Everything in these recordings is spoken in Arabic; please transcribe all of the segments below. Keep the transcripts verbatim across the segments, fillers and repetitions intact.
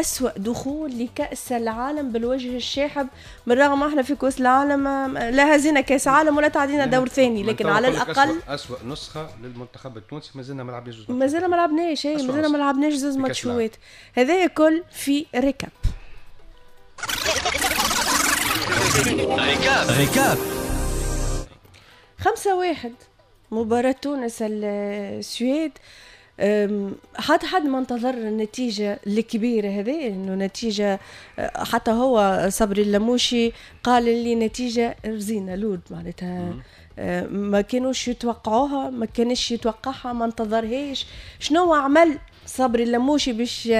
أسوأ دخول لكأس العالم بالوجه الشاحب، بالرغم احنا في كأس العالم لا هزينا كأس عالم ولا تعدينا دور ثاني، لكن على الأقل أسوأ نسخة للمنتخب التونسي ما زلنا ما لعبناش جوز ما زلنا ما لعبناش ما زلنا ما لعبناش زوز ماتشات. هذا كل في ريكاب. ريكاب خمسة واحد مباراة تونس السويد. حتى حد ما انتظر النتيجة الكبيرة هذه، انه نتيجة حتى هو صبري اللموشي قال لي نتيجة رزينة لود معناتها ما كانوش يتوقعوها، ما كانش يتوقعها، ما انتظرهاش. شنو عمل صبري اللموشي باش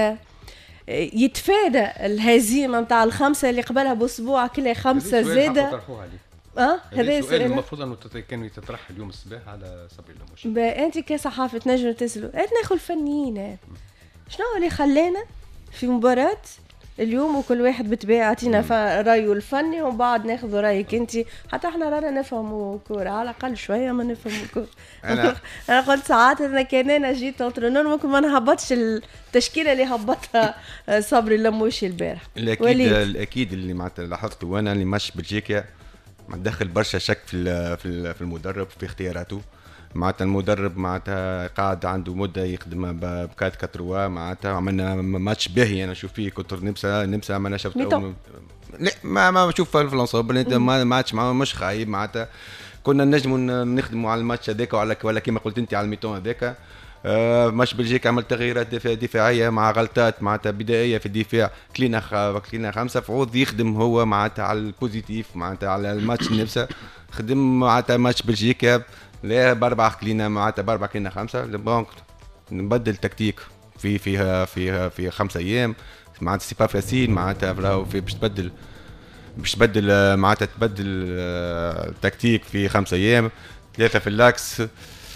يتفادى الهزيمة متاع الخمسة اللي قبلها بأسبوع كلها خمسة زادة؟ اه هذا السؤال المفروض انه كانوا يتطرح اليوم الصباح على صبري اللموشي. انت كصحافه تنجم تسالوا ناخذ الفنيين شنو اللي خلانا في مباراه اليوم وكل واحد بتباع عطينا رايه الفني ومن بعد ناخذ رايك انت. حتى احنا رانا نفهموا كوره على الاقل شويه ما نفهموا كوره. انا انا قلت ساعات انا كان انا جيت انترينور ممكن ما نهبطش التشكيله اللي هبطها صبري اللموشي البارح. الاكيد الاكيد اللي معناتها لاحظته وانا اللي مش بلجيكا مدخل برشا شك في في المدرب في اختياراته. معناتها المدرب معناتها قاعد عنده مده يخدم بكات كاتروا. معناتها عملنا ماتش باهي انا نشوف فيه كنت نمسا نمسا ما انا شفت لا ما ما بشوف في الانصاب انت ماتش مش خايب. معناتها كنا نجموا نخدموا على الماتش هذاك وعلى ولا كما قلت انت على الميتون هذاك. آه مش بلجيكا عمل تغييرات دفاع دفاعيه مع غلطات معناتها بدائيه في الدفاع. كلينا خ... كلينا خمسه فعوض يخدم هو معناتها على البوزيتيف معناتها على الماتش نفسه. خدم معناتها ماتش بلجيكا لا باربعه كلينا معناتها باربعه كلينا خمسه دونك نبدل تكتيك في فيها فيها في خمسة ايام معناتها سي با فاسيل. معناتها راهو في باش تبدل باش تبدل معناتها تبدل تكتيك في خمسة ايام. ثلاثه في اللاكس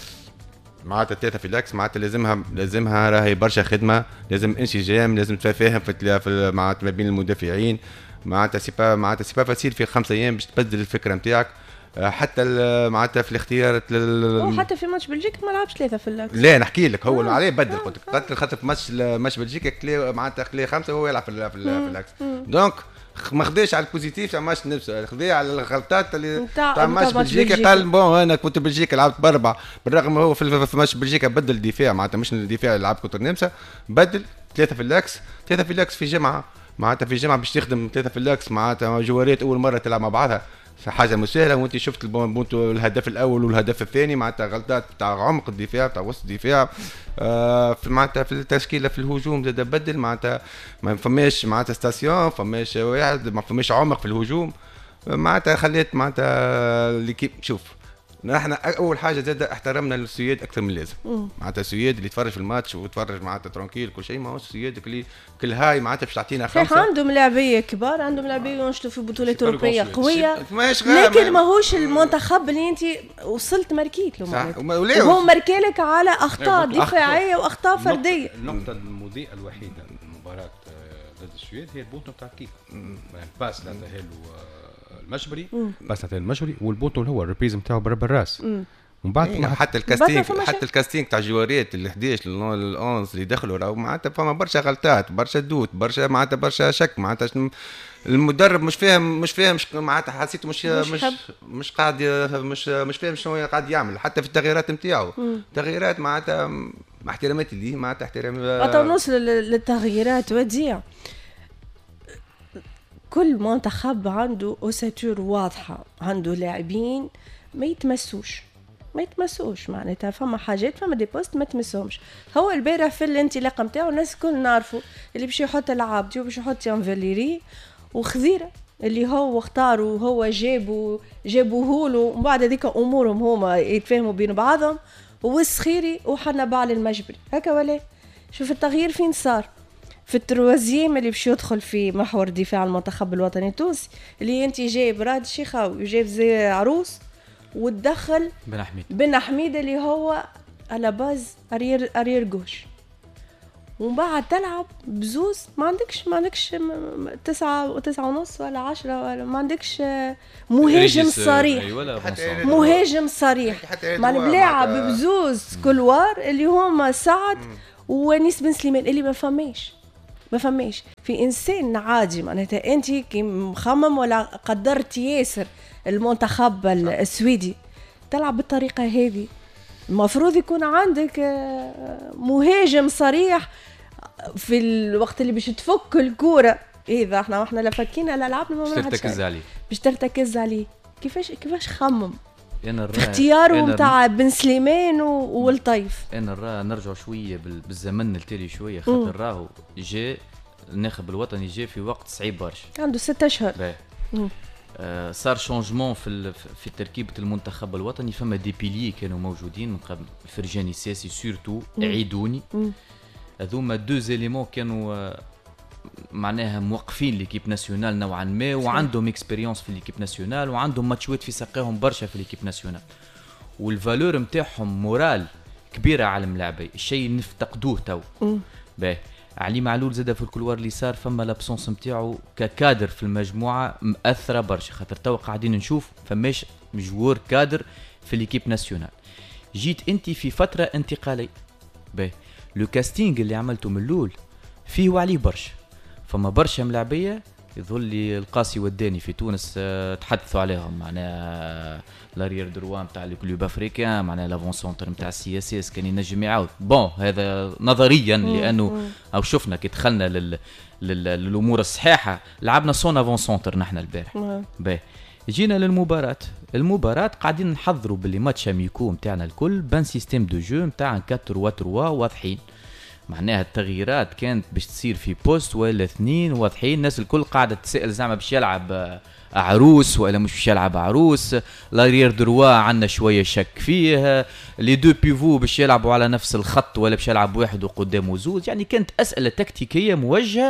معناتها ثلاثة في اللاكس معناتها لازمها لازمها راهي برشا خدمة. لازم انسجام لازم تفاهم في في معناتها ما بين المدافعين. معناتها سي با معناتها سي با فاسيل في خمسة ايام باش تبدل الفكرة نتاعك. حتى معناتها في الاختيار لل... وحتى في ماتش بلجيكا ما لعبش ثلاثة في اللاكس. لا نحكي لك هو آه. عليه بدل قلت لك آه. خاطر في ماتش ماتش بلجيكا كلي معناتها خلي خمسة وهو يلعب في في اللاكس. دونك ما خداش على البوزيتيف تاع ماتش نفسه خداه على الغلطات اللي تاع ماتش بلجيكا. قال بون انا كنت بلجيكا لعبت باربع بالرغم هو في, في ماتش بلجيكا بدل الدفاع معناتها مش الدفاع اللي لعب كونتر النمسا بدل ثلاثة في اللاكس. ثلاثة في اللاكس في جمعة معناتها في جمعة باش تخدم ثلاثة في اللاكس معناتها جواريات أول مرة تلعب مع بعضها حاجة مسهلة. وانت شفت الهدف الأول والهدف الثاني معناتها غلطات بتاع عمق الدفاع بتاع وسط الدفاع. آه في معناتها في التشكيلة في الهجوم زاد بدل معناتها ما فماش معناتها ستاسيون فماش واحد ما فماش عمق في الهجوم. معناتها خليت معناتها ليكيب شوف نحن اول حاجه زاد احترمنا السويد اكثر من اللازم. معناتها السويد اللي يتفرج في الماتش ويتفرج معناتها ترانكيل كل شيء ما هو السويد كل كل هاي معناتها باش تعطينا خمسه. عندهم لاعبيه كبار عندهم لاعبيه ينشطوا في بطولات اوروبيه قويه لكن ماهوش المنتخب اللي انت وصلت ماركيت له معناتها وهو ماركالك على اخطاء دفاعيه واخطاء فرديه. النقطه المضيئه الوحيده لمباراه ضد السويد هي البونتو تاع كيك باس لا تهل المجبري بس حتى المجبري والبوتو اللي هو الريبريز نتاعو برا بالراس. ومن بعد إيه حتى الكاستينغ حتى الكاستينغ تاع الجواريات ال احد عشر ال احد اللي دخلوا راهو معناتها فما برشا غلطات برشا دوت برشا معناتها برشا شك. معناتها المدرب مش فاهم مش فاهم معناتها حسيته مش مش مش, مش قاعد مش مش فاهم شنو قاعد يعمل حتى في التغييرات نتاعو. تغييرات معناتها مع احتراماتي ليه معناتها احترام عطاو نوصل للتغييرات وديع. كل منتخب عنده أساطير واضحة عنده لاعبين ما يتمسوش ما يتمسوش معناتها فما حاجات فما دي بوست ما تمسهمش. هو البارح في الانطلاقه نتاعو الناس الكل نعرفوا اللي باش يحط العابدي وباش يحط يانفيليري وخذيره اللي هو اختاروا وهو جابوا جابوه له ومن بعد هذيك امورهم هما يتفاهموا بين بعضهم والسخيري وحنا بعل المجبري هكا ولا. شوف التغيير فين صار في التروازيام اللي باش يدخل في محور دفاع المنتخب الوطني التونسي اللي انت جايب راد الشيخاوي وجايب زي عروس وتدخل بن حميد بن حميد اللي هو على باز ارير ارير جوش ومن بعد تلعب بزوز ما عندكش ما عندكش تسعة تسعة ونص ولا عشرة ولا ما عندكش مهاجم صريح مهاجم صريح ما نلاعب بزوز كلوار اللي هما سعد ونيس بن سليمان اللي ما فماش ما فماش في انسان عادي معناتها انت كي مخمم ولا قدرت ياسر المنتخب السويدي تلعب بالطريقه هذه. المفروض يكون عندك مهاجم صريح في الوقت اللي باش تفك الكوره. اذا احنا احنا لفكينا لعبنا ما ترتكز عليه باش ترتكز عليه. كيفاش كيفاش خمم انا اختياره نتاع بن سليمان والطيف. انا نرى نرجع شويه بالزمن التالي شويه خاطر راهو جاء الناخب الوطني جاء في وقت صعيب برشا عنده ستة اشهر. آه صار شونجمون في في تركيبه المنتخب الوطني. فما دي بيلي كانوا موجودين من قبل فرجاني ساسي سورتو عيدوني. هذوما دو زيليمون كانوا آه معناها موقفين ليكيب ناسيونال نوعا ما وعندهم اكسبيريونس في ليكيب ناسيونال وعندهم ماتشوات في ساقيهم برشا في ليكيب ناسيونال والفالور نتاعهم مورال كبيره على الملاعبين. الشيء نفتقدوه تو. باهي علي معلول زاد في الكلوار اللي صار فما لابسونس نتاعو ككادر في المجموعه مأثره برشا خاطر تو قاعدين نشوف فماش جوار كادر في ليكيب ناسيونال. جيت انت في فتره انتقاليه. باهي لو كاستينغ اللي عملته من الاول فيه وعليه برشا. فما برشا ملاعبيه يظل لي القاسي والداني في تونس أه تحدثوا عليهم معناها لاريير دروا نتاع الكلوب افريكان معناها لافون سونتر نتاع السي اس اس كان ينجم يعاود بون هذا نظريا لانه او شفنا كي دخلنا لل... لل... للامور الصحيحه لعبنا سون افون سونتر نحن البارح. باهي جينا للمباراه. المباراه قاعدين نحضروا باللي ماتش اميكو نتاعنا الكل بان سيستيم دو جو نتاع أربعة ثلاثة ثلاثة واضحين. معناها التغييرات كانت باش تصير في بوست ولا اثنين واضحين. الناس الكل قاعدة تسأل زعما باش يلعب عروس ولا مش باش يلعب عروس. لاريير دروا عندنا شوية شك فيه. لي دو بيفو باش يلعبوا على نفس الخط ولا باش يلعب واحد وقدامه زوز. يعني كانت أسئلة تكتيكية موجهة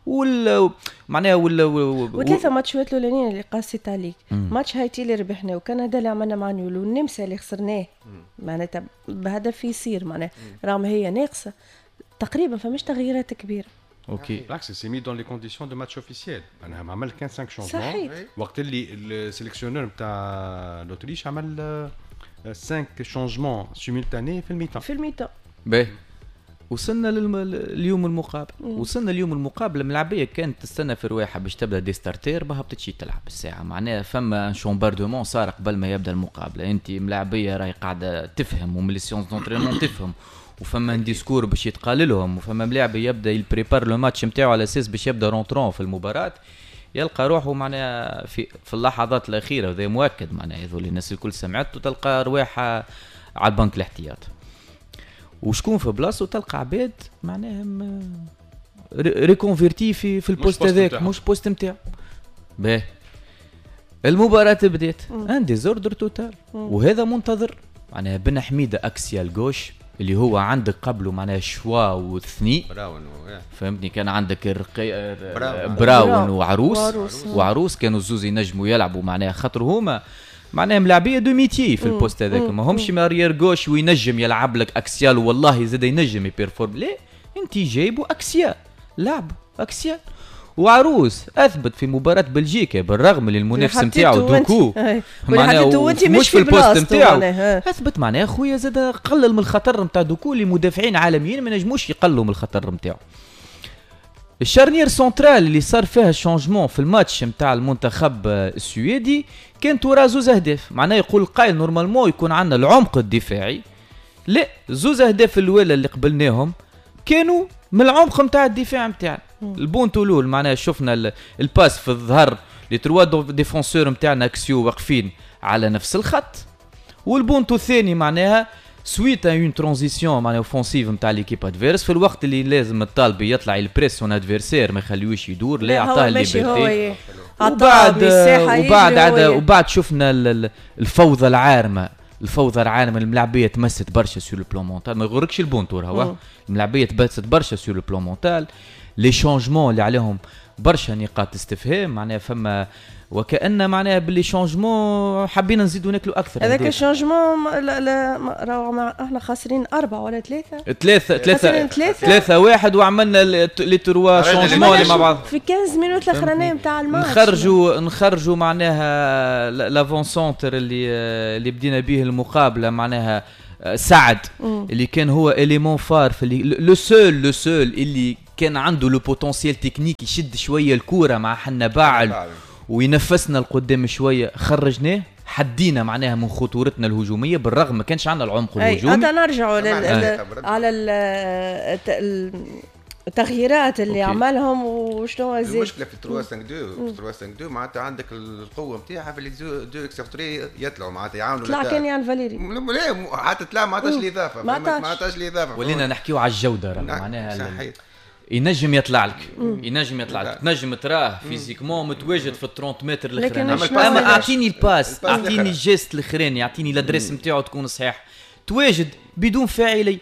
وال معناها وال وثلاثة ماتشات الأولانيين اللي قاسيت عليك. ماتش هايتي اللي ربحناه وكندا اللي عملنا مع نيول والنمسا اللي خسرناه معناتها بهدف يصير معناها رغم هي ناقصة تقريبا فماش تغييرات كبيره. اوكي بالعكس سي مي دون لي كونديسيون دو ماتش اوفيسيال. انا عمل كان خمسة شونجمون وقت اللي السيليكسيونور نتاع لوتريش عمل خمسة شونجمون سيمولتاني في الميتان في الميتان. باهي وصلنا لليوم المقابل. وصلنا اليوم المقابل الملاعبيه كانت تستنى في رواحه باش تبدا دي ستارتير ما هبطتش تلعب الساعه معناها فما شومباردمون صار قبل ما يبدا المقابله. انت ملاعبيه راهي قاعده تفهم ومن لي سيونس دونترينمون تفهم وفما ديسكور باش يتقال لهم وفما ملاعب يبدا يبريبار لو ماتش نتاعو على اساس باش يبدا رونترون في المباراه يلقى روحه معناها في في اللحظات الاخيره وهذا مؤكد معناها يظل الناس الكل سمعت وتلقى رواحه على البنك الاحتياط وشكون في بلاصه وتلقى عباد معناها ريكونفيرتي في في البوست هذاك مش بوست نتاعو. باهي المباراه بدات ان ديزوردر توتال وهذا منتظر معناها بن حميده اكسيال غوش اللي هو عندك قبله معناها شوا وثني براون فهمتني كان عندك الرقي... براون, براون وعروس وعروس, وعروس كانوا الزوز ينجموا يلعبوا معناها خاطر هما معناها ملاعبيه دو ميتي في البوست هذاك ما همش ماريير غوش وينجم يلعب لك اكسيال والله زاد ينجم يبيرفورم لا انت جايبه اكسيال لعبوا اكسيال وعروس اثبت في مباراه بلجيكا بالرغم من المنافس نتاعو دوكو معناها مش في البوست نتاعو اثبت معناها خويا زاد قلل من الخطر نتاع دوكو اللي مدافعين عالميين ما نجموش يقللوا من الخطر نتاعو. الشارنير سنترال اللي صار فيها شونجمون في الماتش نتاع المنتخب السويدي كان تورا زوز اهداف معناه يقول قائل نورمالمون يكون عندنا العمق الدفاعي لا زوز اهداف الاولى اللي قبلناهم كانوا من العمق نتاع الدفاع نتاعنا. البونت الاول معناها شفنا الباس في الظهر لي تروا ديفونسور نتاعنا اكسيو واقفين على نفس الخط والبونت الثاني معناها سويت اون ترانزيسيون معناها اوفونسيف نتاع ليكيب ادفيرس في الوقت اللي لازم الطالبي يطلع يلبريس سون ادفيرسير ما يخليوش يدور لا يعطاه ليبرتي وبعد وبعد عدا وبعد شفنا الفوضى العارمه الفوضى العالم الملاعبيه تمست برشا سور البلان مونتال ما يغركش البونتور هو الملاعبيه تمست برشا سور البلان مونتال لي شونجمون اللي عليهم برشا نقاط استفهام معناها فما وكأن معناها باللي شونجمون حابين نزيدوا ناكلوا اكثر هذاك الشونجمون لا لا راهو احنا خاسرين أربعة ولا ثلاثة ثلاثة ثلاثة ثلاثة واحد وعملنا لي تروا شونجمون اللي مع بعض في خمسة مينوت الاخرانيه نتاع الماتش نخرجوا نخرجوا معناها لافون سونتر اللي اللي بدينا به المقابله معناها سعد اللي كان هو اليمون فار في لو سول لو سول اللي كان عنده لو بوتنسيال تكنيك يشد شويه الكوره مع حنا باعل وينفسنا القدام شويه، خرجناه حدينا معناها من خطورتنا الهجوميه، بالرغم ما كانش عندنا العمق الهجومي. هذا نرجعوا لل... على التغييرات اللي عملهم وشنو زيد. المشكله في ثلاثة خمسة اثنين ثلاثة خمسة اثنين معناتها عندك القوه نتاعها في لي دو اكستري يطلعوا معناتها يعاونوا. طلع كان يان فاليري لا حتى طلع ما عطاش لي اضافه، ما عطاش لي اضافه. ولينا نحكيو على الجوده معناها ينجم يطلع لك ينجم يطلع لك تنجم تراه فيزيكمون متواجد في ثلاثين متر الاخراني، اما اعطيني الباس اعطيني الجيست الاخراني اعطيني الادريس نتاعو تكون صحيح، تواجد بدون فاعلي.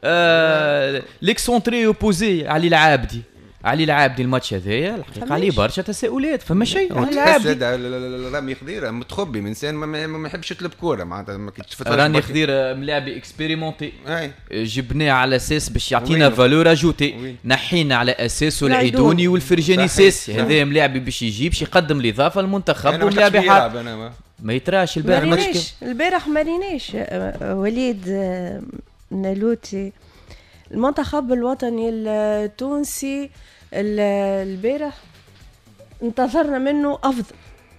آه ليكسونتري اوبوزي علي العابدي علي العابدي الماتش هذايا الحقيقه عليه برشا تساؤلات، فما شيء علي العابدي رامي خضيره متخبي من انسان ما يحبش يطلب كوره معناتها ما كنتش راني خضيره ملاعبي اكسبيريمونتي جبناه على اساس باش يعطينا فالور اجوتي، نحينا على اساسه العيدوني والفرجاني سيسي، هذا ملاعبي باش يجيب باش يقدم الاضافه للمنتخب وملاعبي حاب ما يتراش البارح. البارح ما ريناش وليد نالوتي المنتخب الوطني التونسي البارح انتظرنا منه أفضل.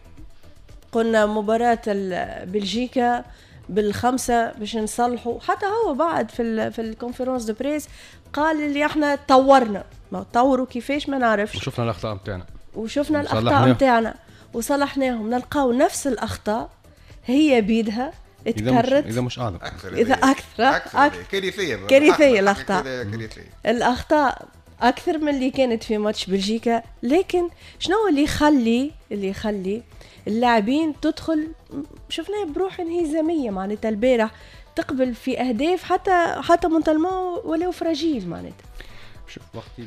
قلنا مباراة بلجيكا بالخمسة باش نصلحوا، حتى هو بعد في ال في الكونفرنس دو بريس قال اللي احنا طورنا، ما طوروا كيفاش ما نعرفش، وشفنا الأخطاء متاعنا وشفنا الأخطاء متاعنا وصلحناهم. نلقاو نفس الأخطاء هي بيدها اتكررت، إذا مش أعظم أكثر إذا أكثر أكثر كارثية كارثية الأخطاء الأخطاء أكثر من اللي كانت في ماتش بلجيكا. لكن شنو اللي يخلي اللي يخلي اللاعبين تدخل شفناه بروح انهزامية معناتها البارح تقبل في أهداف حتى حتى مونتالمون ولو فراجيل معناتها. شوف وقت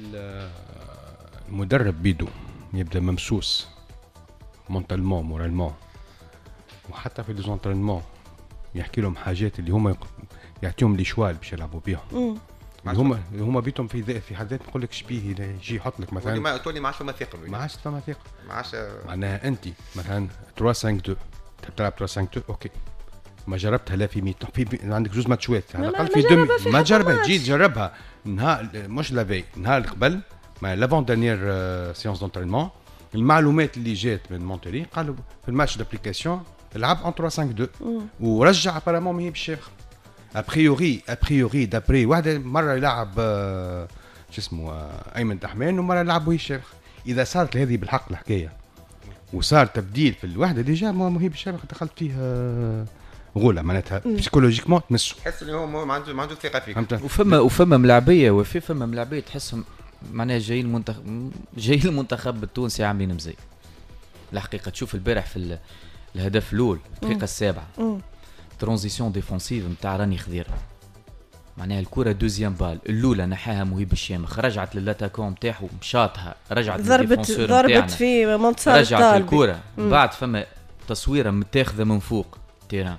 المدرب بيدو يبدأ ممسوس مونتالمون مورالمون وحتى في ليزونترينمون يحكي لهم حاجات اللي هم يعطيهم لي شوال باش يلعبوا بيهم، هما هما بيتهم في في حد ذاته نقول لك شبيه يجي يحط لك مثلا ما تقول لي ما عادش فما ثقه، ما عادش فما ثقه، ما عادش معناها انت مثلا ثلاثة خمسة اثنين تحب تلعب ثلاثة خمسة اثنين اوكي ما جربتها لا في ميت في عندك جوج ماتشات على الاقل في دمي ما جربها جيت جربها نهار مش لافي نهار قبل ما لافون دانيير سيونس دونترينمون المعلومات اللي جات من مونتري قالوا في الماتش دابليكاسيون لعب ان ثلاثة خمسة اثنين ورجع ابارامون ماهي بالشيخ ابريوري ابريوري دابري واحد مره يلعب آه شو اسمه آه ايمن تحمان ومره يلعب وهي الشيخ. اذا صارت هذه بالحق الحكايه وصار تبديل في الوحده ديجا ما هي بالشيخ دخلت فيه آه غوله معناتها بسيكولوجيكمون تمسوا تحس اللي هو ما عنده ما عنده ثقه فيك. وفما وفما ملاعبيه وفي فما ملاعبيه تحسهم معناها جاي المنتخب جاي المنتخب التونسي عاملين مزي الحقيقه. تشوف البارح في الهدف الاول الدقيقه السابعه ترانزيسيون ديفونسيف نتاع راني خضيره معناها الكره دوزيام بال الاولى نحاها مهيب الشامخ رجعت للاتاكون نتاعو مشاطها رجعت ضربت ضربت في منتصف رجعت الكره بعد فما تصويره متاخذه من فوق تيران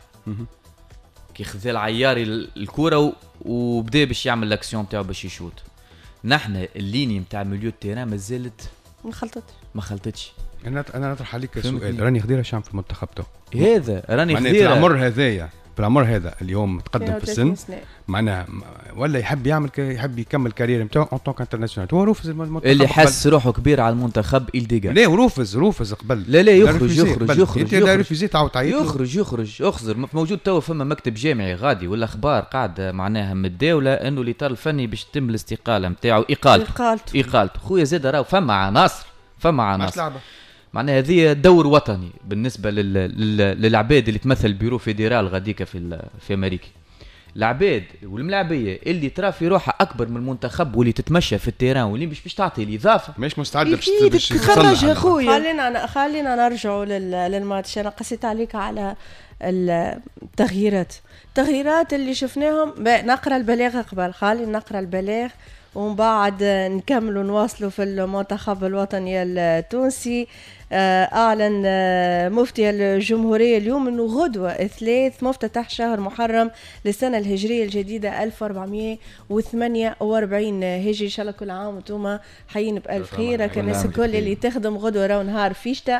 كي خذ العياري الكره وبدا باش يعمل لاكسيون نتاعو باش يشوت. نحن الليني نتاع مليو التيران مازالت ما خلطتش ما خلطتش. انا انا نطرح عليك سؤال، راني خضيره شام في المنتخب تو هذا راني خضيره في العمر هذايا في العمر هذا اليوم متقدم في السن معناها ولا يحب يعمل يحب يكمل كارير نتاعو اون طونك انترناسيونال. هو روفز المنتخب اللي حس روحه كبير على المنتخب الديغا لا روفز روفز قبل لا لا يخرج يخرج يخرج يخرج يخرج اخزر موجود تو فما مكتب جامعي غادي ولا اخبار قاعده معناها من الدوله انه الاطار الفني باش يتم الاستقاله نتاعو اقالته اقالته خويا زاد راهو فما عناصر فما عناصر معناها هذه دور وطني بالنسبه للعباد اللي تمثل البيرو فيدرال غاديكا في في امريكا. العباد والملاعبيه اللي ترى في روحها اكبر من المنتخب واللي تتمشى في التيران واللي مش باش تعطي الاضافه مش مستعده باش تخرج خويا. خلينا خلينا نرجعوا للماتش. انا قصيت عليك على التغييرات التغييرات اللي شفناهم. نقرا البلاغه قبل خلينا نقرا البلاغ ومن بعد نكملوا نواصلوا في المنتخب الوطني التونسي. أعلن مفتي الجمهورية اليوم أنه غدوة الثلاث مفتتح شهر محرم للسنة الهجرية الجديدة ألف وأربعمائة وثمانية وأربعين هجري. إن شاء الله كل عام وانتم حيين بألف خير. الناس الكل اللي تخدم غدوة راو نهار فيشتا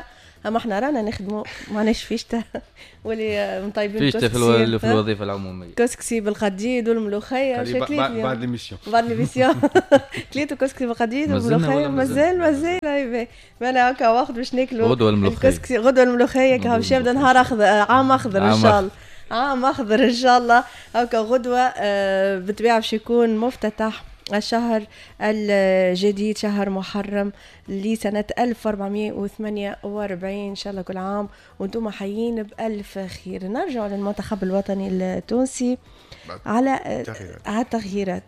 اما احنا رانا نخدموا معناش فيشتا واللي مطيبين فيشتا في, في الوظيفه العموميه كسكسي بالقديد والملوخيه شكليت بعد ليميسيون بعد ليميسيون كليتو كسكسي بالقديد والملوخيه مازال مازال هاي انا هكا واخد باش ناكلوا غدوه الملوخيه الكسكسي غدوه الملوخيه كهو باش يبدا نهار اخضر عام اخضر ان شاء الله عام اخضر ان شاء الله هكا غدوه بالطبيعه باش يكون مفتتح الشهر الجديد شهر محرم لسنة ألف وأربعمائة وثمانية وأربعين إن شاء الله كل عام وانتم حيين بألف خير. نرجع للمنتخب الوطني التونسي على على التغييرات.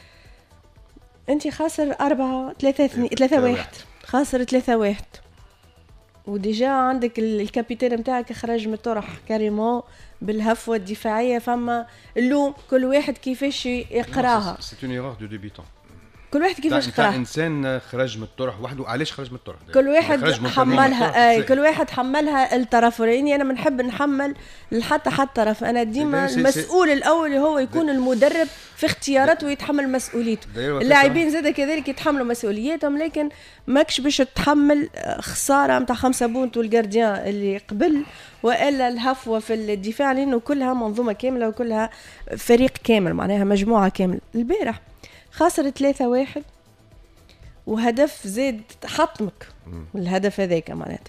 انت خاسر أربعة ثلاثة اثنين ثلاثة واحد خاسر ثلاثة واحد وديجا عندك الكابيتان متاعك خرج من الطرح كاريمون بالهفوه الدفاعيه فما اللوم كل واحد كيفاش يقراها. سي اون ايرور دو ديبيتون كل واحد كيفاش يقراها. انسان خرج من الطرح وحده علاش خرج من الطرح كل واحد حملها اي كل واحد حملها الطرف لاني انا ما نحب نحمل حتى حتى طرف انا ديما المسؤول الاول هو يكون المدرب في اختياراته ويتحمل مسؤوليته. اللاعبين زاد كذلك يتحملوا مسؤولياتهم لكن ماكش باش تحمل خساره نتاع خمسة بونت والجارديان اللي قبل والا الهفوه في الدفاع لانه كلها منظومه كامله وكلها فريق كامل معناها مجموعه كامله. البارح خاسر ثلاثة واحد وهدف زاد حطمك الهدف هذاك معناتها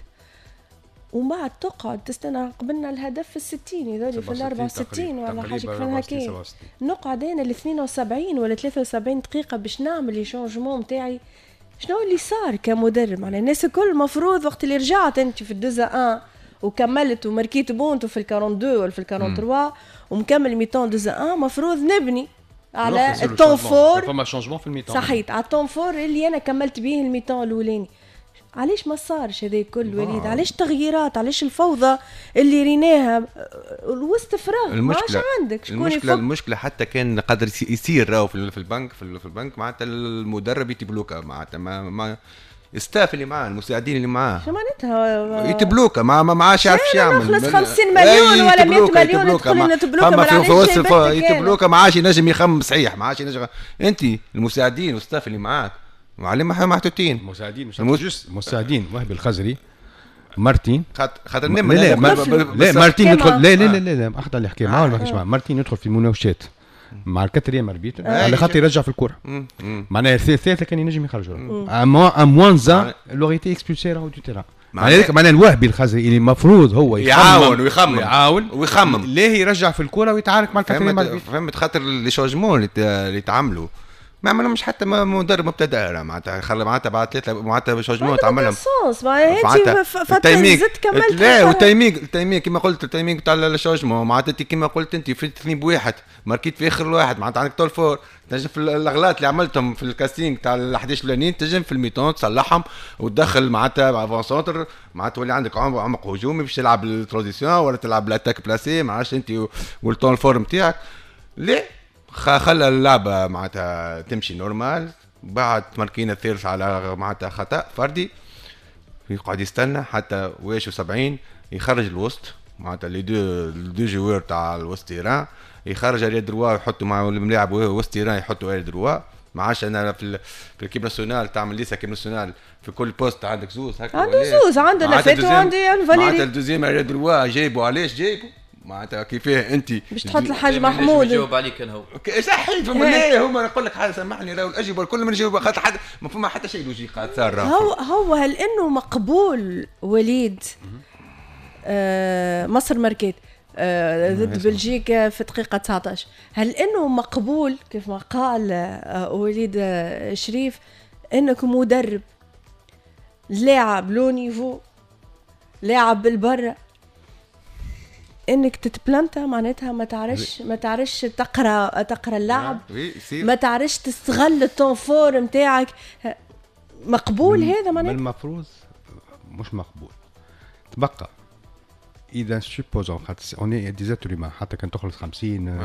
ومن بعد تقعد تستنى قبلنا الهدف في الستين يذولي في الأربعة وستين ولا حاجة كفاها كي نقعد أنا الاثنين وسبعين ولا ثلاثة وسبعين دقيقة باش نعمل الشونجمون متاعي. شنو اللي صار كمدرب معناها الناس الكل مفروض وقت اللي رجعت انت في الدوزا ان وكملت وماركيت بونتو في الكارون دو ولا في الكارون تروا ومكمل ميتون دوزا ان مفروض نبني على التونفور فما شونجمون في الميتون صحيت على التونفور اللي انا كملت به الميتون الاولاني. علاش ما صارش هذا كل وليد؟ علاش تغييرات؟ علاش الفوضى اللي ريناها الوسط فراغ؟ المشكله عندك شكون المشكله يفضل. المشكله حتى كان قدر يصير راهو في البنك في البنك معناتها المدرب يتبلوكا معناتها ما, ما الستاف اللي معاه المساعدين اللي معاه شو معناتها يتبلوكا ما ما عادش يعرف يعمل نخلص خمسين مليون ولا مئة مليون ندخل نتبلوكا ما يتبلوكا ما عادش ينجم يخمم صحيح ما عادش ينجم. انت المساعدين والستاف اللي معاك معلم محطوطين مساعدين مش جوست مساعدين وهبي الخزري مارتين خاطر لا لا لا مارتين يدخل لا لا لا لا احضر اللي حكي معاه ما حكيش معاه. مارتين يدخل في المناوشات مع الكاتريام اربيتر على خاطر يرجع في الكره معناها الثالثه كان ينجم يخرجوا اموانزا لوغيتي اكسبولسي راهو دو تيران معناها معناها الوهبي الخزري اللي المفروض هو يعاون ويخمم يعاون ويخمم ليه يرجع في الكره ويتعارك مع الكاتريام اربيتر. فهمت خاطر لي شونجمون اللي تعملوا ما عملهمش حتى مدرب مبتدأ معناتها خلى معناتها بعد ثلاثه معناتها شونجمون تعملهم صوص معناتها فتره زدت كملت لا والتايمينغ التايمينغ كما قلت التايمينغ تاع الشونجمون معناتها كما قلت انت في اثنين بواحد ماركيت في اخر واحد معناتها عندك طول فور تنجم في الاغلاط اللي عملتهم في الكاستينغ تاع ال أحد عشر الاولانيين تنجم في الميتون تصلحهم وتدخل معناتها افون سونتر معناتها تولي عندك عمق هجومي باش تلعب الترانزيسيون ولا تلعب الاتاك بلاسي ما عادش انت والطون فور نتاعك ليه خلى اللعبة معناتها تمشي نورمال. بعد تمركينا الثالث على معناتها خطأ فردي يقعد يستنى حتى واش وسبعين يخرج الوسط معناتها لي دو دو جوار تاع الوسط تيران يخرج ريال دروا يحطوا مع الملاعب وسط تيران يحطوا ريال دروا ما عادش انا في في الكيب ناسيونال تعمل ليسا كيب ناسيونال في كل بوست عندك زوز هكا عنده زوز عندنا فاتو عندي فاليري معناتها الدوزيام ريال دروا جايبوا علاش جايبوا معناتها كيفاه انت باش تحط الحاج محمود يجاوب عليك انا هو صحيح فما لا هما نقول لك حاجه سامحني راهو الاجوبه الكل من يجاوب خاطر حد ما فما حتى شيء لوجيك قاعد صار هو هو هل انه مقبول وليد آه مصر ماركيت آه ضد بلجيكا في دقيقه تسعطاش هل انه مقبول كيف ما قال آه وليد آه شريف انك مدرب لاعب لو نيفو لاعب بالبرة انك تتبلانتا معناتها ما تعرفش ما تعرفش تقرا تقرا اللعب ما تعرفش تستغل التونفور نتاعك مقبول هذا معناتها المفروض مش مقبول تبقى اذا سوبوزون خاطر اوني ديزاتوري ما حتى كان تخلص خمسين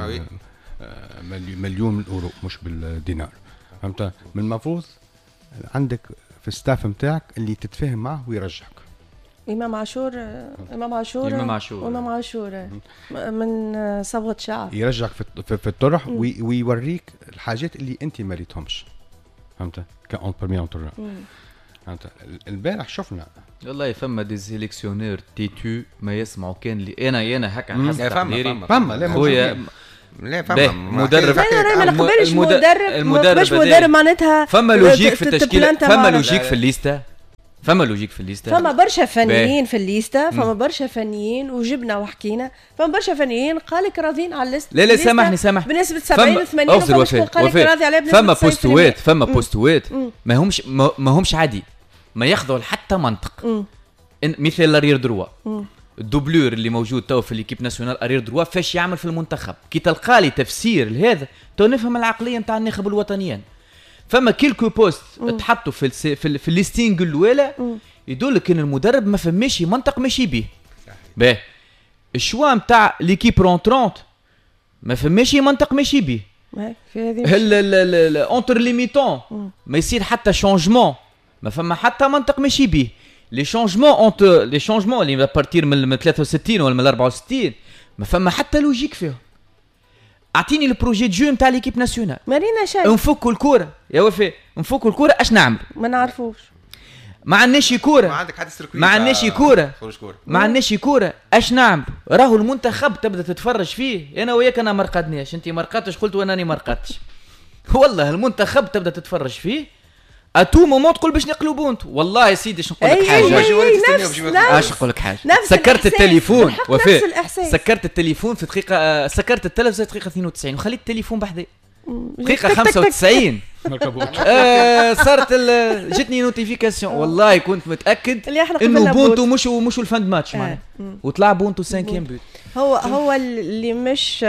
مليون اورو مش بالدينار فهمت من المفروض عندك في الستاف نتاعك اللي تتفاهم معه ويرجعك. إمام عاشور إمام عاشور إمام عاشور إمام عاشور من صبغة شعر يرجعك في في الطرح ويوريك الحاجات اللي أنت ما ريتهمش فهمت كأون برمي أون طرح البارح شفنا والله فما دي سيليكسيونير تيتو ما يسمعوا كان لي انا انا هكا مم. حسب يا فما- تقديري فما- فما لا خويا لا باهي، فما مدرب- انا راي ما الم- نقبلش المد- مدرب المدرب مش هذا. مدرب معناتها فما لوجيك في ت- التشكيله تبلانتا فما معنا. لوجيك في الليسته فما لوجيك في الليسته فما برشا فنيين باهي. في الليسته فما برشا فنيين وجبنا وحكينا فما برشا فنيين قالك راضيين على الليسته لا لا الليستة سامحني سامحني بنسبه سبعين ثمانين أوفر وفاء قالك وفاء. راضي عليها بنسبه فما تسعين بالمية. بوستوات فما مم. بوستوات مم. ما همش ما, ما همش عادي ما ياخذوا حتى منطق مم. إن- مثل لارير دروا مم. الدوبلور اللي موجود تو في ليكيب ناسيونال ارير دروا فاش يعمل في المنتخب كي تلقى لي تفسير لهذا تو نفهم العقليه نتاع الناخب الوطنيين فما كيلكو بوست تحطوا في السي في, ال- في الليستينغ الاولى يدلك ان المدرب ما فماش منطق ماشي بيه باه الشوا نتاع ليكيب رونترونت ما فماش منطق ماشي بيه هاي، في هذه اونتر ليميتون ما يصير حتى شونجمون ما فما حتى منطق ماشي بيه لي شونجمون اونتر لي شونجمون اللي بارتير من من ثلاثة وستين ولا من أربعة وستين ما فما حتى لوجيك فيهم اعطيني البروجي دو نتاع ليكيب ناسيونال مارينا شيء نفكوا الكوره يا وفاء نفكوا الكوره اش نعمل ما نعرفوش ما عندناش ما كوره عندك حد سيركوي ما عندناش كوره خروج كوره ما عندناش كوره اش نعمل راهو المنتخب تبدا تتفرج فيه انا وياك انا ما رقدناش انت ما رقدتش قلت وانني ما رقدتش والله المنتخب تبدا تتفرج فيه اتو مومون تقول باش نقلوا بونت والله يا سيدي شنو نقول لك أي- حاجه أي- أي- نفس- نفس- اش نقول لك حاجه نفس سكرت الإحساس. التليفون بالحق وفاء نفس الإحساس. سكرت التليفون في دقيقه آه، سكرت التلفزه في دقيقه اثنين وتسعين وخليت التليفون بحذايا دقيقه تك- تك- خمسة وتسعين مركبوت آه، صارت ال- جتني نوتيفيكاسيون والله كنت متاكد اللي احنا انه قبلنا بونتو بوت. مش مش الفان ماتش آه. معناها مم. وطلع بونتو سانكيام بوت هو هو اللي مش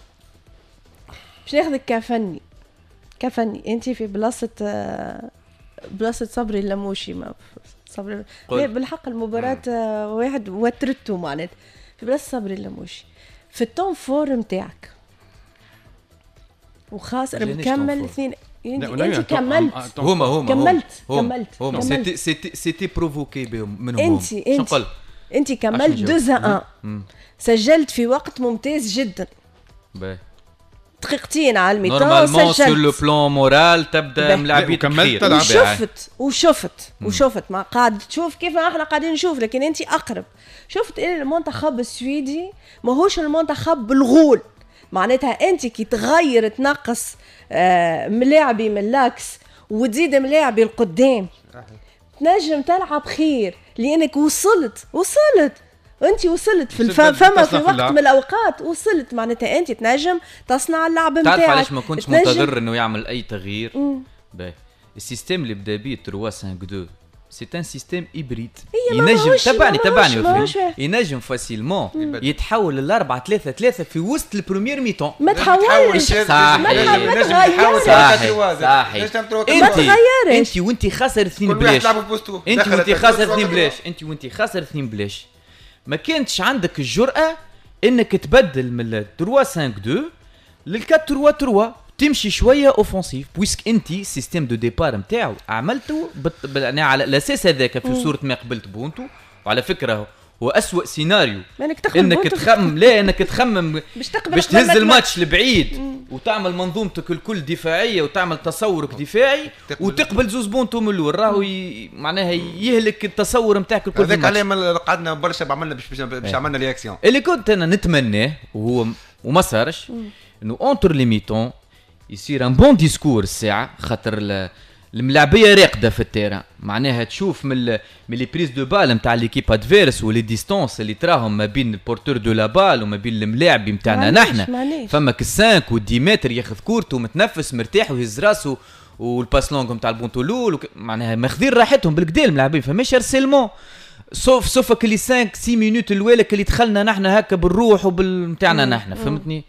مش ناخذك كفني كفني انت في بلاصه آه، بلاصه صبري اللموشي ما صبري قل. لا بالحق المباراه آه، واحد وترته معناتها في بلاصه صبري اللموشي في التون فور نتاعك وخاصة جانيش مكمل تون فور. اثنين يعني لا، ولا انت يعني كملت طم- هما هما كملت، هما كملت، هما كملت. سيتي سيتي سيتي بروفوكي بهم منهم هم. انت شنو انت نقول انت كملت عشان نجاوب. دوزا ان مم. سجلت في وقت ممتاز جدا باهي دقيقتين على الميتان نورمالمون سور لو سجلت بلان مورال تبدا باهي. ملاعبيتك وكملت خير تلعب. بالطبيعة. وشفت وشفت وشفت ما قاعد تشوف كيف ما احنا قاعدين نشوف لكن انت اقرب شفت ان المنتخب السويدي ماهوش المنتخب بالغول معناتها انت كي تغير تنقص آه ملاعبي من اللاكس وتزيد ملاعبي القدام تنجم تلعب خير لانك وصلت وصلت انت وصلت في الف... وصلت فما في تصنع في وقت اللعب. من الاوقات وصلت معناتها انت تنجم تصنع اللعب نتاعك تعرف علاش ما كنتش تنجم- منتظر انه يعمل اي تغيير باهي السيستم اللي بدا بيه ثلاثة خمسة اثنين سي ان سيستم هيبريد هي ما ينجم ماهوش- تبعني ما تبعني ماهوش- وفي. ماهوش. ينجم فاسيلمون يتحول للأربعة ثلاثة ثلاثة في وسط البريمير ميتون ما تحولش صحيح. ما تغيرش. صحيح صحيح ما انت تغيرش. انت وانت خاسر اثنين كل واحد بلاش يلعب بوستو. انت دخلت وانت الجول خاسر في اثنين وقت بلاش انت وانت خاسر اثنين بلاش ما كانتش عندك الجرأة انك تبدل من ثلاثة خمسة اثنين لل أربعة ثلاثة ثلاثة تمشي شويه اوفنسيف بويسك انت سيستم دو ديبار نتاعو عملته بت... يعني على الاساس هذاك في صوره ما قبلت بونتو وعلى فكره هو أسوأ سيناريو انك تقبل انك بونتو تخمم لا انك تخمم باش تقبل باش قبل ما تهز تمشي. الماتش لبعيد وتعمل منظومتك الكل دفاعيه وتعمل تصورك دفاعي تقبل. وتقبل زوز بونتو من الاول راهو ي... معناها يهلك التصور نتاعك الكل في هذاك عليه الماتش. ما قعدنا برشا عملنا باش باش, باش عملنا رياكسيون اللي كنت انا نتمناه وهو وما صارش انه اونتر لي ميتون يصير ان بون ديسكور الساعه خاطر ال- الملاعبيه راقده في التيران معناها تشوف من ال- من لي بريز دو بال نتاع ليكيب ادفيرس ولي ديستونس اللي تراهم ما بين البورتور دو لا بال وما بين الملاعب نتاعنا معليش- نحن معليش. فماك السانك والدي متر ياخذ كورته متنفس مرتاح ويهز راسه والباس لونغ نتاع البونتولول وك... معناها ماخذين راحتهم بالكدا الملاعبين فماش ارسلمون سوف سوف كلي خمسة ستة مينوت الاولى اللي دخلنا نحن هكا بالروح وبالمتاعنا نحن فهمتني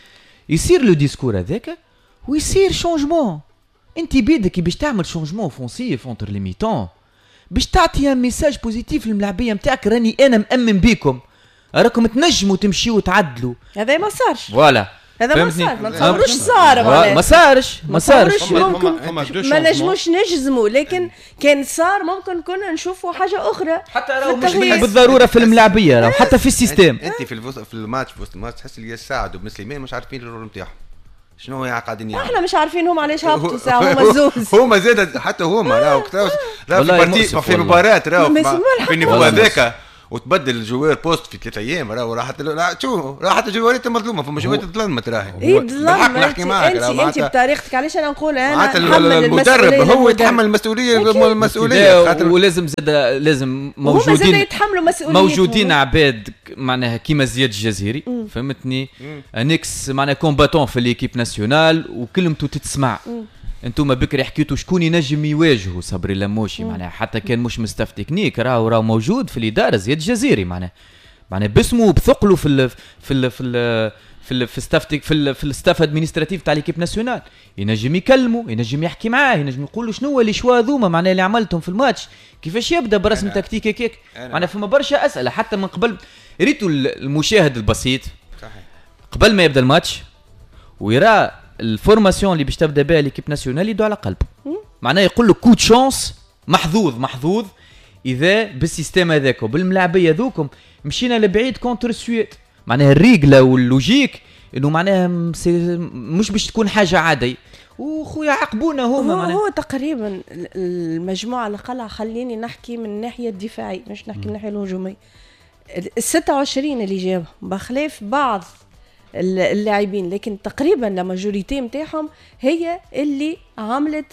يصير لو ديسكور هذاك ويصير شونجمون انت بيدك باش تعمل شونجمون اوفونسيف اونتر لي ميتون باش تعطي ان ميساج بوزيتيف للملاعبيه نتاعك راني انا مامن بيكم راكم تنجموا تمشيوا تعدلوا هذا ما صارش فوالا هذا ما فهمتني؟ صار ما تصوروش صار ما معناها. صارش ما صارش صارش. هما- ممكن هما- هما دو ما شونجمون. نجموش نجزموا لكن كان صار ممكن كنا نشوفوا حاجه اخرى حتى في راهو مش التغيير. بالضروره في الملاعبيه راهو حتى في السيستم انت في الفوز في الماتش في وسط الماتش تحس اللي ساعد وبن سليمان مش عارفين الرول نتاعهم شنو هي قاعدين يعملوا؟ احنا مش عارفين هم علاش هبطوا ساعه هما زوز. هما زاد حتى هما راهو راهو في بارتي في مباراه راهو في النيفو هذاك وتبدل الجوار بوست في ثلاثة ايام راهو راحت شو راحت الجوارات المظلومه فما جوارات ظلمت راهي اي ظلمت. انت انت بطريقتك علاش انا نقول انا المدرب هو يتحمل المسؤوليه المسؤوليه ولازم زاد لازم موجودين يتحملوا مسؤوليه موجودين عباد معناها كيما زياد الجزيري فهمتني انكس معناها كومباتون في ليكيب ناسيونال وكلمته تتسمع. انتم بكري حكيتوا شكون ينجم يواجهوا صبري لموشي معناها حتى كان مش مستف تكنيك راهو راهو موجود في الاداره زياد الجزيري معناها معناها باسمه وبثقله في ال في ال في ال في ال في الستاف في ال في الستاف ادمينستراتيف تاع ليكيب ناسيونال ينجم يكلمه ينجم يحكي معاه ينجم يقول له شنو اللي شوا ذوما معناها اللي عملتهم في الماتش كيفاش يبدا برسم تكتيك هيك معناها فما برشا اسئله حتى من قبل ريتوا المشاهد البسيط قبل ما يبدا الماتش ويرى الفورماسيون اللي باش تبدا بها ليكيب ناسيونال يدو على قلبه معناه يقول له كود شانس محظوظ محظوظ اذا بالسيستم هذاك وبالملاعبيه ذوكم مشينا لبعيد كونتر السويد معناها الريغله واللوجيك انه معناها مش باش تكون حاجه عاديه وخويا عقبونا هما معناها هو تقريبا المجموعه اللي قلعه خليني نحكي من الناحيه الدفاعيه مش نحكي من الناحيه الهجوميه ال ستة وعشرين اللي جابهم بخلاف بعض اللاعبين لكن تقريبا الماجوريتي نتاعهم هي اللي عملت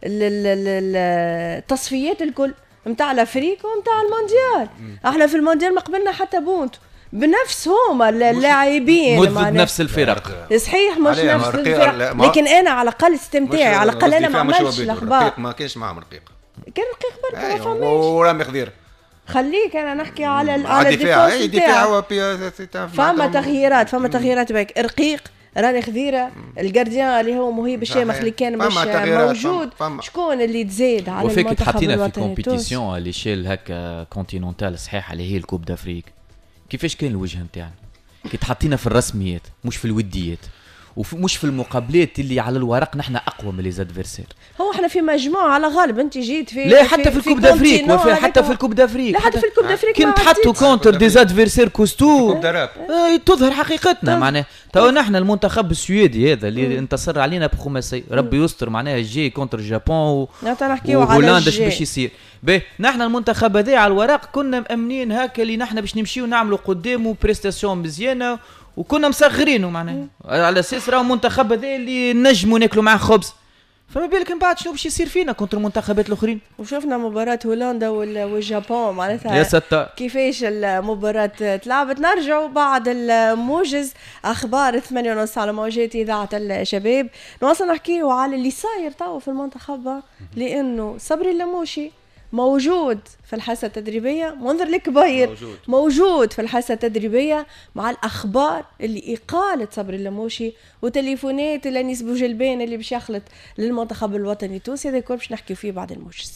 التصفيات الكل نتاع الافريقيا ونتاع المونديال. احنا في المونديال ما قبلنا حتى بونت بنفس هما اللاعبين مذ نفس الفرق صحيح مش نفس الفرق لكن انا على الاقل استمتاعي على الاقل انا ما عملتش الاخبار ما كانش معهم رقيق كان رقيق برك ما فماش ورامي خضير خليك انا نحكي على على الدفاع الدفاع فما تغييرات فما تغييرات بك رقيق راني خذيره الجارديان اللي هو مهيب الشامخ اللي كان مش موجود شكون اللي تزيد على المنتخب الوطني حطينا في كومبيتيسيون اللي شيل هكا كونتينونتال صحيح اللي هي الكوب دافريك كيفاش كان الوجه نتاعنا كي تحطينا في الرسميات مش في الوديات ومش في المقابلات اللي على الورق نحن اقوى من لي زادفيرسير هو احنا في مجموعه على غالب انت جيت في لا حتى في, في الكوب دافريك وفي حتى في الكوب دافريك لا حتى في الكوب دافريك كنت حطوا كونتر دي زادفيرسير كوستو آه تظهر حقيقتنا معناها تو نحن المنتخب السويدي هذا اللي انتصر علينا بخماسي ربي يستر معناها جاي كونتر جابون وهولندا ايش باش يصير باهي نحن المنتخب هذا على الورق كنا مأمنين هكا اللي نحن باش نمشيو نعملوا قدامه بريستاسيون مزيانه وكنا مصغرينه معناها على اساس راه منتخب هذا اللي نجموا ناكلوا معاه خبز فما بالك من بعد شنو باش يصير فينا كونتر المنتخبات الاخرين وشفنا مباراه هولندا والجابون معناتها يا ستار كيفاش المباراه تلعبت نرجعوا بعد الموجز اخبار ثمانية ونص على موجات اذاعه الشباب نواصل نحكيو على اللي صاير تو في المنتخب لانه صبري اللموشي موجود في الحصة التدريبية منذر الكبير موجود. موجود في الحصة التدريبية مع الأخبار اللي إقالة صبري اللموشي وتليفونات لأنيس بوجلبان اللي باش يخلط للمنتخب الوطني التونسي هذا كل باش نحكي فيه بعد الموجز.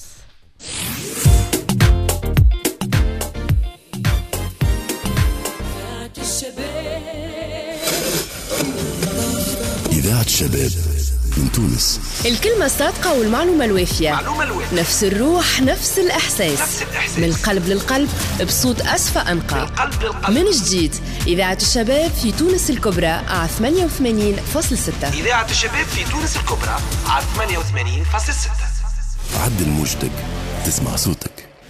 إذاعة الشباب من تونس. الكلمة الصادقة والمعلومة الوافية. معلومة الوافية. نفس الروح نفس الإحساس. نفس الإحساس. من القلب للقلب بصوت أصفى أنقى. من القلب للقلب. من جديد إذاعة الشباب في تونس الكبرى على ثمانية وثمانين فاصلة ستة. إذاعة الشباب في تونس الكبرى على ثمانية وثمانين فاصلة ستة. عدل موجتك تسمع صوتك.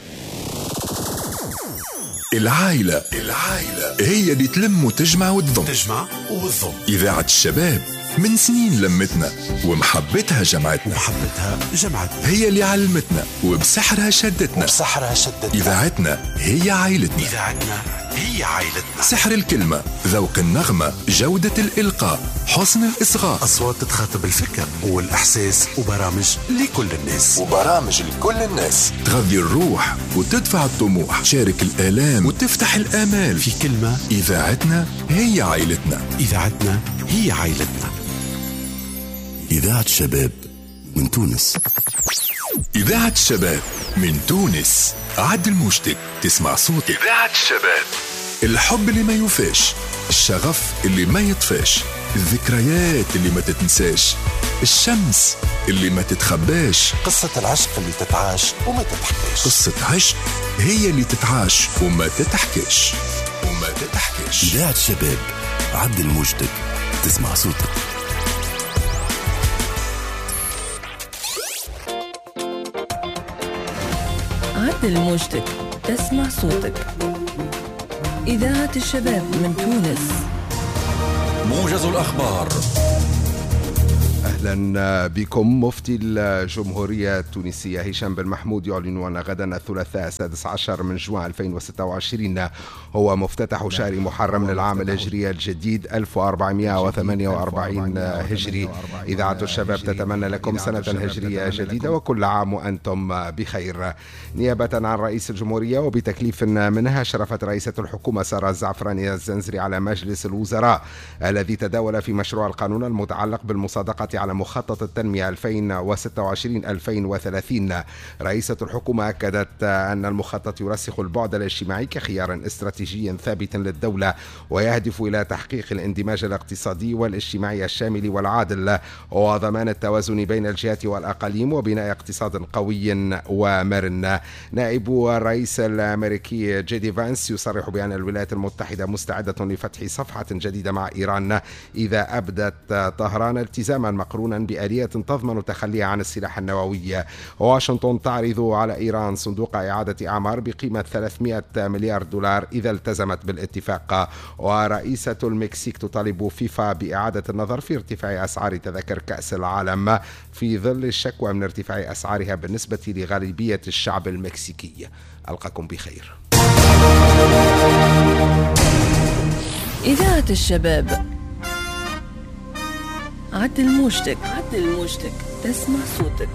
العائلة العائلة هي اللي تلم وتجمع وتضم تجمع وتضم. إذاعة الشباب من سنين لمتنا ومحبتها جمعتنا ومحبتها جمعتنا هي اللي علمتنا وبسحرها شدتنا وبسحرها شدتنا. إذاعتنا هي عائلتنا إذاعتنا هي عائلتنا. سحر الكلمة ذوق النغمة جودة الإلقاء حسن الإصغاء أصوات تتخاطب الفكر والإحساس وبرامج لكل الناس وبرامج لكل الناس تغذي الروح وتدفع الطموح شارك الآلام وتفتح الآمال في كلمة. إذاعتنا هي عائلتنا إذاعتنا هي عائلتنا. إذاعة الشباب من تونس. إذاعة الشباب من تونس عدل موجتك تسمع صوتك. إذاعة الشباب الحب اللي ما يوفاش الشغف اللي ما يطفاش الذكريات اللي ما تتنساش الشمس اللي ما تتخباش قصة العشق اللي تتعاش وما تتحكيش. قصة عشق هي اللي تتعاش وما تتحكيش وما تتحكيش. إذاعة الشباب عدل موجتك تسمع صوتك. عدل موجتك تسمع صوتك. إذاعة الشباب من تونس. موجز الأخبار. أهلا بكم. مفتي الجمهورية التونسية هشام بن محمود يعلن أن غدا الثلاثاء السادس عشر من جوان ألفين وستة وعشرين هو مفتتح شهر محرم للعام الهجري الجديد ألف وأربعمائة وثمانية وأربعين هجري. إذاعة الشباب تتمنى لكم سنة هجرية جديدة وكل عام وأنتم بخير. نيابة عن رئيس الجمهورية وبتكليف منها شرفت رئيسة الحكومة سارة الزعفراني الزنزري على مجلس الوزراء الذي تداول في مشروع القانون المتعلق بالمصادقة على مخطط التنمية ألفين وستة وعشرين ألفين وثلاثين. رئيسة الحكومة أكدت أن المخطط يرسخ البعد الاجتماعي كخيار استراتيجي ثابت للدولة ويهدف إلى تحقيق الاندماج الاقتصادي والاجتماعي الشامل والعادل وضمان التوازن بين الجهات والأقاليم وبناء اقتصاد قوي ومرن. نائب الرئيس الأمريكي جيدي فانس يصرح بأن الولايات المتحدة مستعدة لفتح صفحة جديدة مع إيران إذا أبدت طهران التزاما مقرونا بآلية تضمن تخليها عن السلاح النووي. واشنطن تعرض على إيران صندوق إعادة أعمار بقيمة ثلاثمائة مليار دولار إذا التزمت بالاتفاق. ورئيسة المكسيك تطالب فيفا بإعادة النظر في ارتفاع أسعار تذاكر كأس العالم في ظل الشكوى من ارتفاع أسعارها بالنسبة لغالبية الشعب المكسيكي. ألقاكم بخير. إذاعة الشباب. عدل موجتك عدل موجتك تسمع صوتك.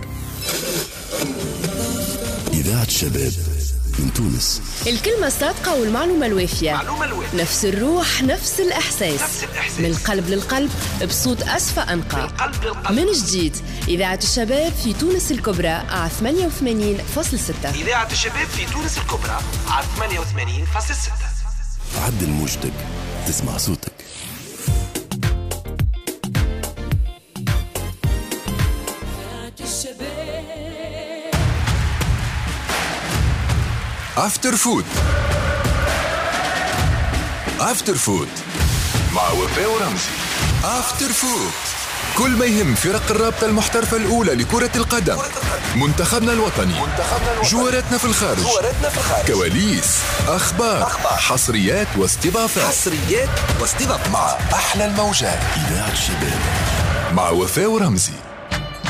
إذاعة الشباب من تونس. الكلمة الصادقة والمعلومة الوافية. معلومة الوافية. نفس الروح نفس الإحساس. نفس الإحساس. من القلب للقلب بصوت أسفى أنقى. من, من جديد إذاعة الشباب في تونس الكبرى على ثمانية وثمانين فاصلة ستة. إذاعة الشباب في تونس الكبرى على ثمانية وثمانين فاصلة ستة. عدل موجتك تسمع صوتك. افتر فود. افتر فود مع وفاء ورمزي. افتر فود كل ما يهم فرق الرابطة المحترفة الأولى لكرة القدم، منتخبنا الوطني، جواراتنا في الخارج، كواليس، أخبار، حصريات واستضافات حصريات واستضافات مع أحلى الموجات. إذاعة الشباب مع وفاء ورمزي.